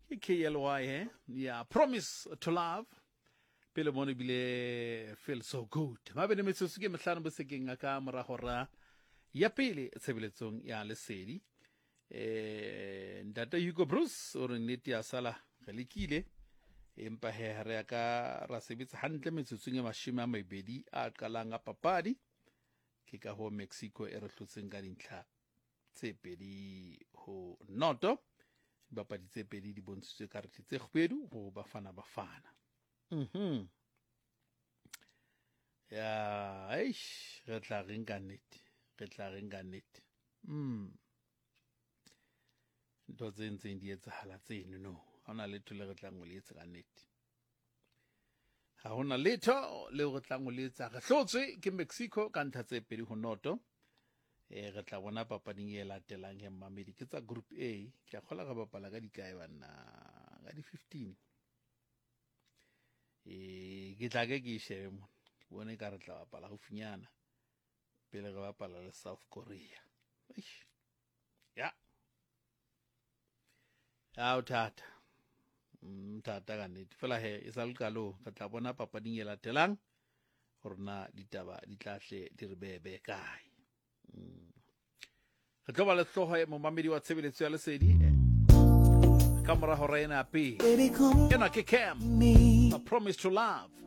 ke KLY yeah, promise to love pele mone bile feel so good mabene metsotso ke mehlano bo sekeng ka morago ra ya pele tshebeletsong ya lesedi ndata Hugo Bruce o re nnete ya sala ge lekile empa he re ka ra sebetsa hantle metsotsong e mashime a mabedi a qalang a papadi ke ka ho Mexico e re hlotseng ka dintlha tse pedi ho noto dibapadi tse pedi di bontshitswe karete tse kgbedu go bafana ya eish re tla reng ka nnete ntho tse ntseng di etsahala tseno no ha ona letho le re tlang go le etsa ka nnete ha hona letho le re tlang go le etsa re hlotswe ke Mexico ka ntlha tse pedi ho noto re tla bona papading e latelang he mmamedi ke tsa group A ke a kgola ga bapala ka dikae bana ka di 15 ke tla ke shebe mo bone ka re tla bapala go finyana pele re bapala le South Korea ya o thata ka nnete fela he e sa le kalo re tla bona papading e latelang gore na ditaba di tlahle di re bebe kae re tlo ba le hlogo e momamedi wa tshebeletso ya lesedi ka morago ra ena pele ena ke Cam, a promise to love.